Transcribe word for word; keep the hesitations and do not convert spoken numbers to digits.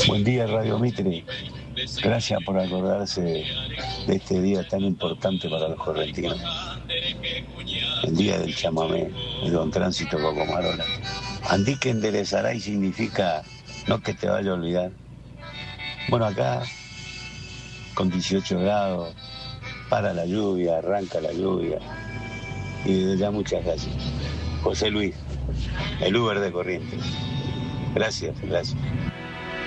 Buen día, Radio Mitre. Gracias por acordarse de este día tan importante para los correntinos. El día del chamamé, de Don Tránsito Cocomarola. Andí que enderezará y significa no que te vaya a olvidar. Bueno, acá, con dieciocho grados, para la lluvia, arranca la lluvia. Y desde ya muchas gracias. José Luis, el Uber de Corrientes. Gracias, gracias.